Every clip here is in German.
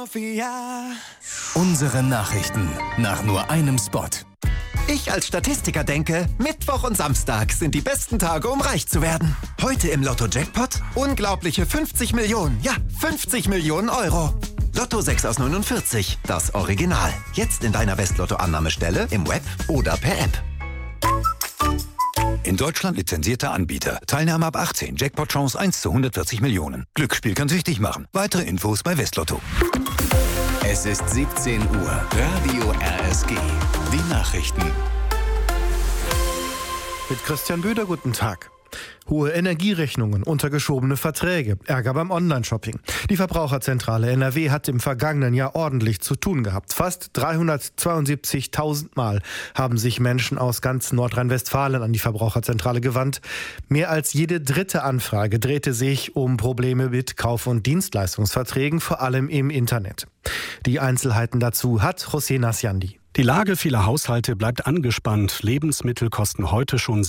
Unsere Nachrichten nach nur einem Spot. Ich als Statistiker denke, Mittwoch und Samstag sind die besten Tage, um reich zu werden. Heute im Lotto-Jackpot unglaubliche 50 Millionen. Ja, 50 Millionen Euro. Lotto 6 aus 49, das Original. Jetzt in deiner Westlotto-Annahmestelle, im Web oder per App. In Deutschland lizenzierter Anbieter. Teilnahme ab 18. Jackpot-Chance 1 zu 140 Millionen. Glücksspiel kann süchtig machen. Weitere Infos bei Westlotto. Es ist 17 Uhr. Radio RSG. Die Nachrichten. Mit Christian Böder, guten Tag. Hohe Energierechnungen, untergeschobene Verträge, Ärger beim Online-Shopping. Die Verbraucherzentrale NRW hat im vergangenen Jahr ordentlich zu tun gehabt. Fast 372.000 Mal haben sich Menschen aus ganz Nordrhein-Westfalen an die Verbraucherzentrale gewandt. Mehr als jede dritte Anfrage drehte sich um Probleme mit Kauf- und Dienstleistungsverträgen, vor allem im Internet. Die Einzelheiten dazu hat José Nasciandi. Die Lage vieler Haushalte bleibt angespannt. Lebensmittel kosten heute schon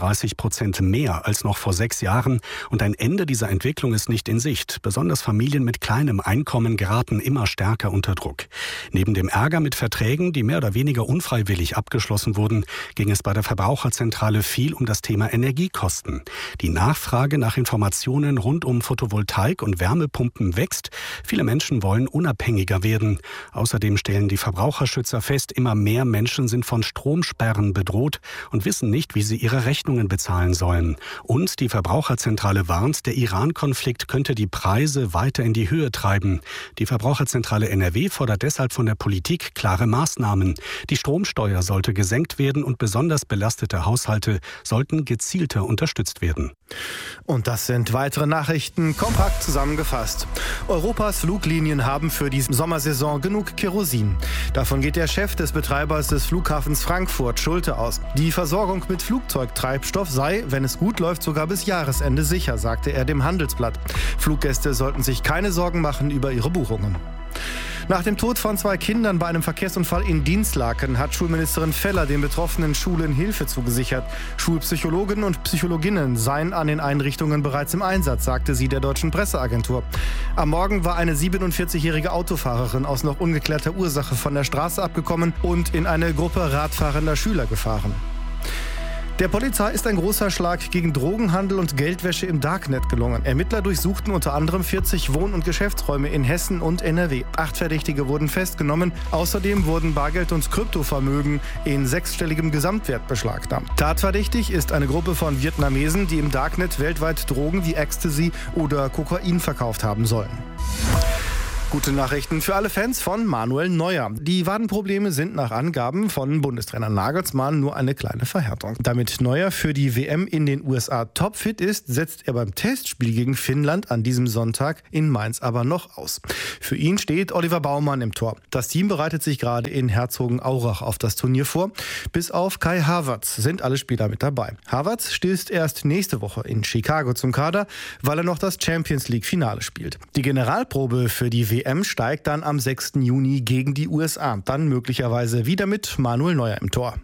37% mehr als noch vor 6 Jahren. Und ein Ende dieser Entwicklung ist nicht in Sicht. Besonders Familien mit kleinem Einkommen geraten immer stärker unter Druck. Neben dem Ärger mit Verträgen, die mehr oder weniger unfreiwillig abgeschlossen wurden, ging es bei der Verbraucherzentrale viel um das Thema Energiekosten. Die Nachfrage nach Informationen rund um Photovoltaik und Wärmepumpen wächst. Viele Menschen wollen unabhängiger werden. Außerdem stellen die Verbraucherschützer fest, immer mehr Menschen sind von Stromsperren bedroht und wissen nicht, wie sie ihre Rechnungen bezahlen sollen. Und die Verbraucherzentrale warnt, der Iran-Konflikt könnte die Preise weiter in die Höhe treiben. Die Verbraucherzentrale NRW fordert deshalb von der Politik klare Maßnahmen. Die Stromsteuer sollte gesenkt werden und besonders belastete Haushalte sollten gezielter unterstützt werden. Und das sind weitere Nachrichten, kompakt zusammengefasst. Europas Fluglinien haben für die Sommersaison genug Kerosin. Davon geht der Chef des Betreibers des Flughafens Frankfurt Schulte aus. Die Versorgung mit Flugzeugtreibstoff sei, wenn es gut läuft, sogar bis Jahresende sicher, sagte er dem Handelsblatt. Fluggäste sollten sich keine Sorgen machen über ihre Buchungen. Nach dem Tod von 2 Kindern bei einem Verkehrsunfall in Dinslaken hat Schulministerin Feller den betroffenen Schulen Hilfe zugesichert. Schulpsychologen und Psychologinnen seien an den Einrichtungen bereits im Einsatz, sagte sie der deutschen Presseagentur. Am Morgen war eine 47-jährige Autofahrerin aus noch ungeklärter Ursache von der Straße abgekommen und in eine Gruppe radfahrender Schüler gefahren. Der Polizei ist ein großer Schlag gegen Drogenhandel und Geldwäsche im Darknet gelungen. Ermittler durchsuchten unter anderem 40 Wohn- und Geschäftsräume in Hessen und NRW. 8 Verdächtige wurden festgenommen. Außerdem wurden Bargeld und Kryptovermögen in 6-stelligem Gesamtwert beschlagnahmt. Tatverdächtig ist eine Gruppe von Vietnamesen, die im Darknet weltweit Drogen wie Ecstasy oder Kokain verkauft haben sollen. Gute Nachrichten für alle Fans von Manuel Neuer. Die Wadenprobleme sind nach Angaben von Bundestrainer Nagelsmann nur eine kleine Verhärtung. Damit Neuer für die WM in den USA topfit ist, setzt er beim Testspiel gegen Finnland an diesem Sonntag in Mainz aber noch aus. Für ihn steht Oliver Baumann im Tor. Das Team bereitet sich gerade in Herzogenaurach auf das Turnier vor. Bis auf Kai Havertz sind alle Spieler mit dabei. Havertz stößt erst nächste Woche in Chicago zum Kader, weil er noch das Champions-League-Finale spielt. Die Generalprobe für die WM steigt dann am 6. Juni gegen die USA. Dann möglicherweise wieder mit Manuel Neuer im Tor.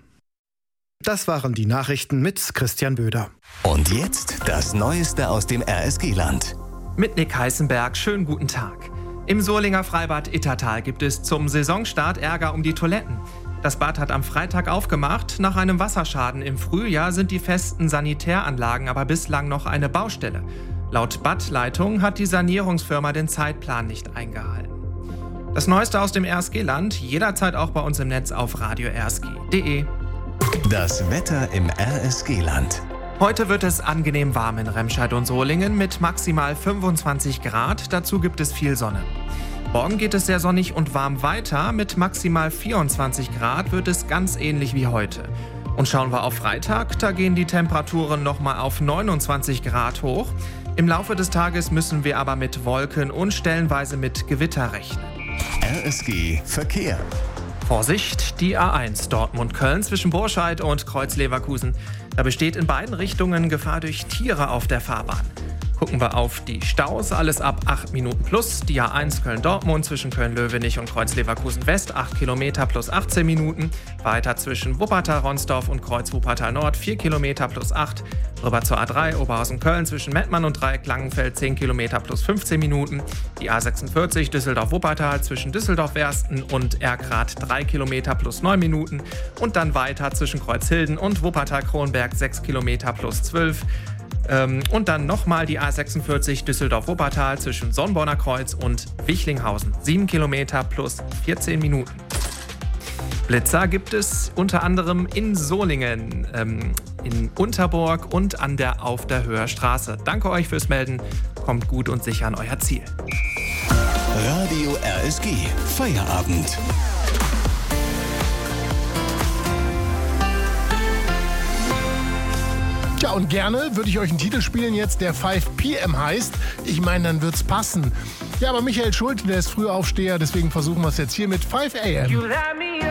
Das waren die Nachrichten mit Christian Böder. Und jetzt das Neueste aus dem RSG-Land. Mit Nick Heißenberg, schönen guten Tag. Im Solinger Freibad Ittertal gibt es zum Saisonstart Ärger um die Toiletten. Das Bad hat am Freitag aufgemacht. Nach einem Wasserschaden im Frühjahr sind die festen Sanitäranlagen aber bislang noch eine Baustelle. Laut Badleitung hat die Sanierungsfirma den Zeitplan nicht eingehalten. Das Neueste aus dem RSG-Land jederzeit auch bei uns im Netz auf radio-rsg.de. Das Wetter im RSG-Land. Heute wird es angenehm warm in Remscheid und Solingen mit maximal 25 Grad. Dazu gibt es viel Sonne. Morgen geht es sehr sonnig und warm weiter. Mit maximal 24 Grad wird es ganz ähnlich wie heute. Und schauen wir auf Freitag, da gehen die Temperaturen nochmal auf 29 Grad hoch. Im Laufe des Tages müssen wir aber mit Wolken und stellenweise mit Gewitter rechnen. RSG Verkehr. Vorsicht, die A1 Dortmund-Köln zwischen Burscheid und Kreuz-Leverkusen. Da besteht in beiden Richtungen Gefahr durch Tiere auf der Fahrbahn. Gucken wir auf die Staus, alles ab 8 Minuten plus. Die A1 Köln-Dortmund zwischen Köln-Löwenich und Kreuz-Leverkusen-West 8 Kilometer plus 18 Minuten. Weiter zwischen Wuppertal-Ronsdorf und Kreuz-Wuppertal-Nord 4 Kilometer plus 8. Rüber zur A3 Oberhausen-Köln zwischen Mettmann und Dreieck-Langenfeld 10 Kilometer plus 15 Minuten. Die A46 Düsseldorf-Wuppertal zwischen Düsseldorf-Wersten und Erkrath 3 Kilometer plus 9 Minuten. Und dann weiter zwischen Kreuzhilden und Wuppertal-Kronberg 6 Kilometer plus 12. Und dann nochmal die A46 Düsseldorf-Wuppertal zwischen Sonnborner Kreuz und Wichlinghausen. 7 Kilometer plus 14 Minuten. Blitzer gibt es unter anderem in Solingen, in Unterburg und auf der Höher Straße. Danke euch fürs Melden. Kommt gut und sicher an euer Ziel. Radio RSG. Feierabend. Ja, und gerne würde ich euch einen Titel spielen jetzt, der 5 PM heißt. Ich meine, dann wird's passen. Ja, aber Michael Schulte, der ist Frühaufsteher, deswegen versuchen wir es jetzt hier mit 5 AM.